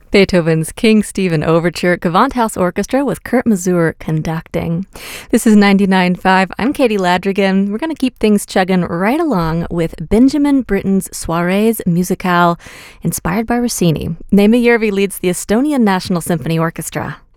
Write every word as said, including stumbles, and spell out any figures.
Beethoven's King Stephen Overture, Gewandhaus Orchestra with Kurt Masur conducting. This is ninety-nine point five. I'm Katie Ladrigan. We're going to keep things chugging right along with Benjamin Britten's Soirées Musicales, inspired by Rossini. Naima Järvi leads the Estonian National Symphony Orchestra.